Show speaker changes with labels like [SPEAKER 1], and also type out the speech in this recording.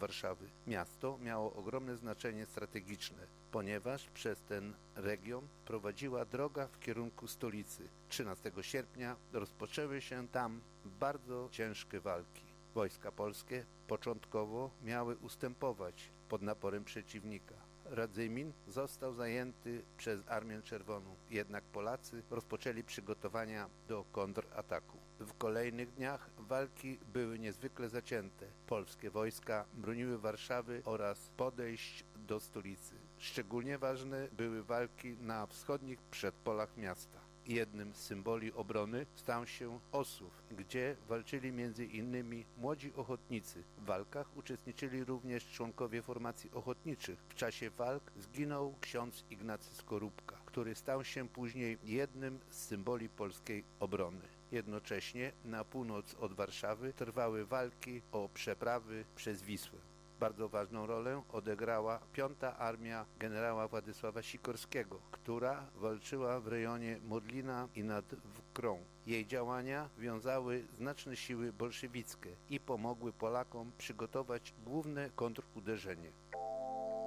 [SPEAKER 1] Warszawy. Miasto miało ogromne znaczenie strategiczne, ponieważ przez ten region prowadziła droga w kierunku stolicy. 13 sierpnia rozpoczęły się tam bardzo ciężkie walki. Wojska polskie początkowo miały ustępować pod naporem przeciwnika. Radzymin został zajęty przez Armię Czerwoną, jednak Polacy rozpoczęli przygotowania do kontrataku. W kolejnych dniach walki były niezwykle zacięte. Polskie wojska broniły Warszawy oraz podejść do stolicy. Szczególnie ważne były walki na wschodnich przedpolach miasta. Jednym z symboli obrony stał się Ossów, gdzie walczyli m.in. młodzi ochotnicy. W walkach uczestniczyli również członkowie formacji ochotniczych. W czasie walk zginął ksiądz Ignacy Skorupka, który stał się później jednym z symboli polskiej obrony. Jednocześnie na północ od Warszawy trwały walki o przeprawy przez Wisłę. Bardzo ważną rolę odegrała 5. Armia generała Władysława Sikorskiego, która walczyła w rejonie Modlina i nad Wkrą. Jej działania wiązały znaczne siły bolszewickie i pomogły Polakom przygotować główne kontruderzenie.